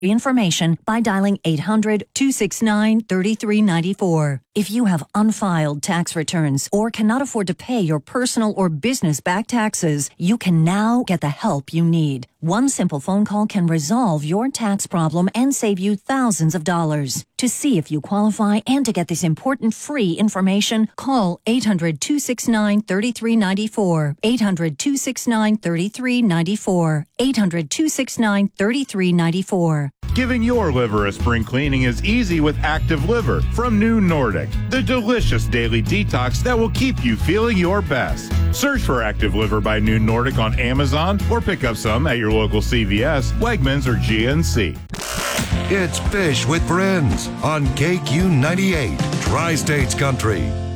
information by dialing 800-269-3394. If you have unfiled tax returns or cannot afford to pay your personal or business back taxes, you can now get the help you need. One simple phone call can resolve your tax problem and save you thousands of dollars. To see if you qualify and to get this important free information, call 800-269-3394. 800-269-3394. 800-269-3394. Giving your liver a spring cleaning is easy with Active Liver from New Nordic, the delicious daily detox that will keep you feeling your best. Search for Active Liver by New Nordic on Amazon or pick up some at your local CVS, Wegmans, or GNC. It's Fish with Friends on KQ98, Tri-States Country.